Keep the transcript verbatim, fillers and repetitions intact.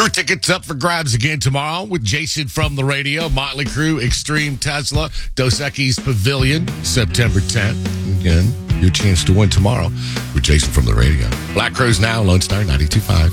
Crew tickets up for grabs again tomorrow with Jason from the radio, Motley Crue, Extreme Tesla, Dos Equis Pavilion, September tenth. Again, your chance to win tomorrow with Jason from the radio. Black Crowes Now, Lone Star ninety-two point five.